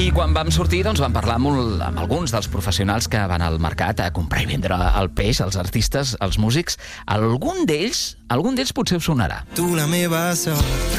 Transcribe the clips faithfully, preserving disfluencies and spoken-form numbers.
I quan vam sortir, doncs, vam parlar amb, amb alguns dels professionals que van al mercat a comprar i vendre el peix, els artistes, els músics. Algun d'ells, algun d'ells potser us sonarà. Tu la meva sort.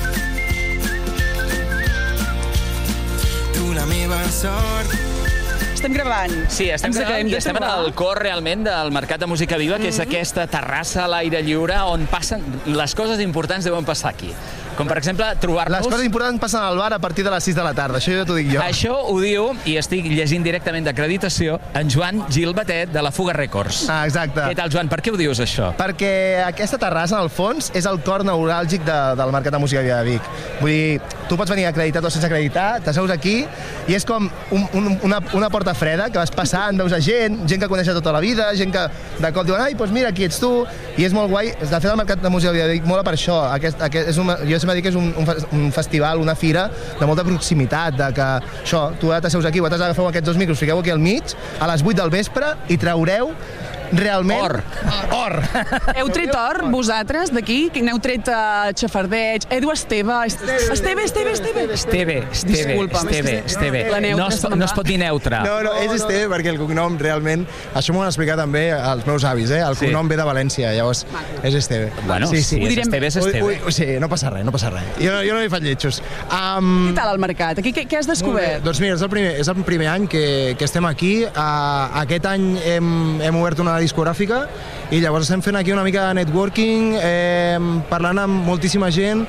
Tu la meva sort. Estem gravant. Sí, estem gravant i estem en el cor realment del Mercat de Música Viva, que és aquesta terrassa a l'aire lliure on passen... Les coses importants deuen passar aquí. Com, per exemple, trobar-nos... Les coses importants passen al bar a partir de les sis de la tarda, això ja t'ho dic jo. Això ho diu, i estic llegint directament d'acreditació, en Joan Gil Batet, de la Fuga Records. Ah, exacte. Què tal, Joan? Per què ho dius, això? Perquè aquesta terrassa, al fons, és el cor neuràlgic de, del Mercat de Música Viva de Vic. Vull dir, tu pots venir acreditat o sense acreditar, t'asseus aquí, i és com un, un, una, una porta freda, que vas passant, veus a gent, gent que coneixes tota la vida, gent que de cop diuen, ai, doncs mira, aquí ets tu, i és molt guai. De fet, el Mercat de Música Viva de Vic mola per això. Aquest, aquest és un, jo sempre dic que és un, un, un festival, una fira de molta proximitat, de que això, tu ara t'asseus aquí, vosaltres agafeu aquests dos micros, fiqueu aquí al mig, a les vuit del vespre, i traureu realment... Or. Or. Heu tret or, vosaltres, d'aquí? N'heu tret uh, xafardeig? Edu Esteve? Esteve, Esteve, Esteve. Esteve, Esteve, Disculpa'm, Esteve, és que Esteve. la neutra No es, se me'n no va. es pot dir neutre. No, no, és Esteve perquè el cognom realment... Això m'ho han explicat també els meus avis, eh? El Sí. cognom ve de València, llavors és Esteve. Bueno, sí, sí, Ho és direm- Esteve, és Esteve. Ui, ui, sí, no passa res, no passa res. Jo, jo no he fet lletjos. Um, Què tal el mercat? Aquí, què, què has Molt bé. descobert? Doncs mira, és el primer, és el primer any que, que estem aquí. Uh, aquest any hem, hem obert una discogràfica i llavors estem fent aquí una mica de networking, eh, parlant amb moltíssima gent.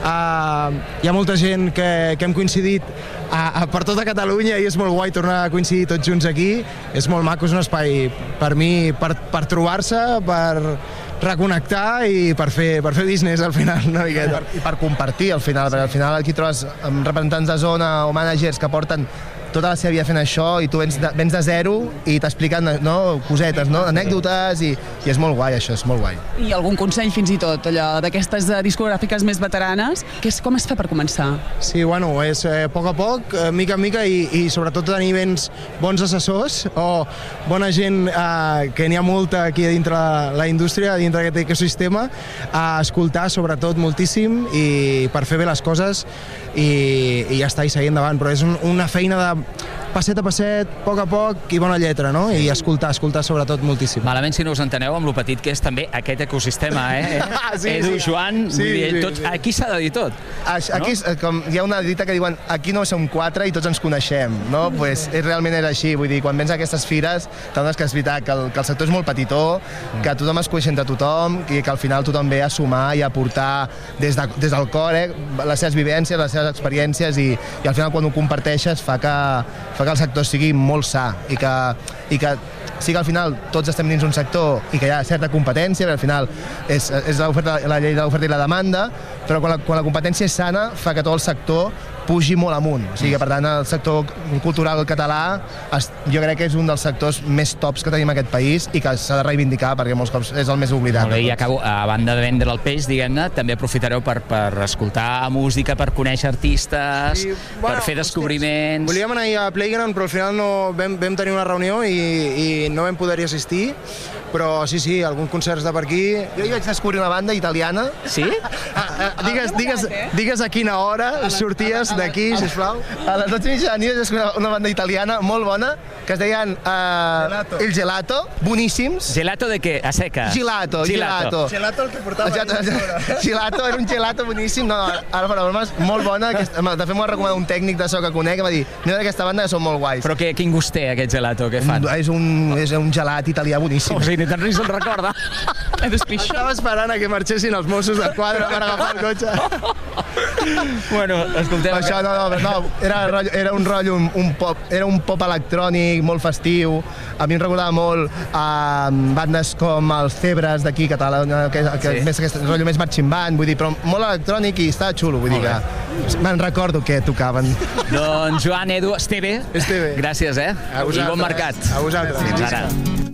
Uh, hi ha molta gent que, que hem coincidit a, a, per tota Catalunya i és molt guai tornar a coincidir tots junts aquí. És molt maco, és un espai per mi, per, per trobar-se, per reconnectar i per fer, per fer business al final una miqueta. I per compartir al final, perquè al final aquí trobes amb representants de zona o managers que porten tota la seva vida fent això i tu vens de, vens de zero i t'expliquen, no, cosetes, no, anècdotes i, i és molt guai això, és molt guai. I algun consell fins i tot, allò d'aquestes eh, discogràfiques més veteranes? Que és, com es fa per començar? Sí, bueno, és eh, a poc a poc, eh, mica en mica, i, i sobretot tenir bens, bons assessors o bona gent, eh, que n'hi ha molta aquí dintre la, la indústria, dintre d'aquest ecosistema, a escoltar sobretot moltíssim i per fer bé les coses i, i ja està, i seguir endavant. Però és un, una feina de passet a passet, a poc a poc i bona lletra, no? I escoltar, escoltar sobretot moltíssim. Malament si no us enteneu amb lo petit que és també aquest ecosistema, eh? Sí, Edu, sí. Joan, Sí, vull dir, sí, tots, sí. aquí s'ha de dir tot. Aquí és, com, hi ha una dita que diuen aquí no som quatre i tots ens coneixem, no? Pues, és, realment és així, vull dir, quan vens a aquestes fires t'adones que és veritat, que el, que el sector és molt petitó, que tothom es coneix entre tothom i que al final tothom ve a sumar i a portar des, de, des del cor, eh, les seves vivències, les seves experiències i, i al final quan ho comparteixes fa que, fa que el sector sigui molt sa i que, i que sí que al final tots estem dins un sector i que hi ha certa competència, perquè al final és, és la llei de l'oferta i la demanda, però quan la, quan la competència és sana fa que tot el sector pugi molt amunt. O sigui que, per tant, el sector cultural català es, jo crec que és un dels sectors més tops que tenim en aquest país i que s'ha de reivindicar perquè molts cops és el més oblidat. Molt bé, i acabo, a banda de vendre el peix, diguem-ne, també aprofitareu per, per escoltar música, per conèixer artistes, I, per fer descobriments... Volíem anar a Playground, però al final no vam, vam tenir una reunió i, i no vam poder-hi assistir, però sí, sí, alguns concerts de per aquí. Jo hi vaig descobrir una banda italiana. Sí? Ah, ah, digues, digues, digues a quina hora sorties d'aquí, sisplau. A les dotze i mitja de la nit vaig descobrir una banda italiana molt bona que es deien uh, Gelato. El Gelato, boníssims. Gelato de què? A seca? Gelato, gelato. Gelato el que portava Gelato, gelato, era un gelato boníssim. No, no, ara per bromes, molt bona. Aquesta, de fet, m'ho ha recomanat un tècnic de so que conec, que va dir, mira d'aquesta banda que són molt guais. Però que, quin gust té aquest gelato? Què fan? És un, és un gelat italià boníssim. O sigui, ni tan ris se'n recorda. Estava esperant a que marxessin els Mossos d'Esquadra per agafar el cotxe. Bueno, escolteu... Això no, no, no era, rotllo, era un rotllo, un, un pop, era un pop electrònic molt festiu. A mi em recordava molt a uh, bandes com els Cebres d'aquí, Catalunya, que, que Sí. més aquest rotllo més marching band, vull dir, però molt electrònic i estava xulo, vull dir que me'n recordo que tocaven. Doncs Joan, Edu, Esteve, Esteve. gràcies, eh? A vosaltres. I bon mercat. A vosaltres. Fins ara.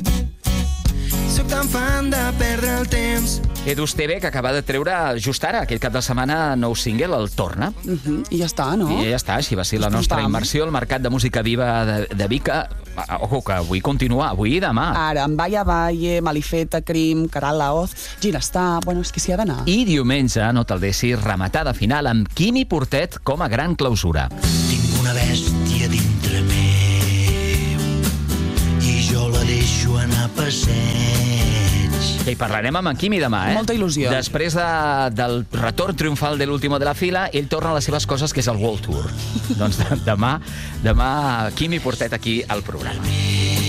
Soc tan fan de perdre el temps. Edu Esteve, que acaba de treure just ara, aquest cap de setmana, nou single, el Torna. Uh -huh. I ja està, no? I ja està, així va ser la Pam, nostra pam. immersió al Mercat de Música Viva de, de Vic. Que, ojo, que avui continua, avui i demà. Ara, amb Vaya Valle, Malifeta, Crim, Caral Laoz, Ginestar... Bueno, és que s'hi ha d'anar. I diumenge, no te'l deixis, rematada final amb Quimi Portet com a gran clausura. Tinc una una bèstia dintre meu i jo la deixo anar a passeig. I parlarem amb en Quimi demà, eh? Molta il·lusió. Després de, del retorn triomfal de l'último de la fila, ell torna a les seves coses, que és el World Tour. Doncs demà, demà Quimi Portet aquí al programa.